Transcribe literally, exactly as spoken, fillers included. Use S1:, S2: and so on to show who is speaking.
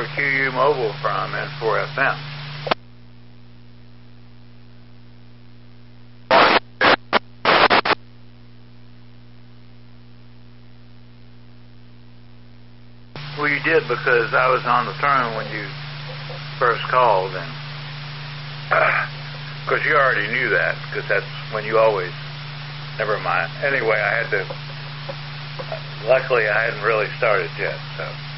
S1: where Q U Mobile from N four F M. Well, you did because I was on the phone when you first called, and because uh, you already knew that, because that's when you always. Never mind. Anyway, I had to. Luckily, I hadn't really started yet, so.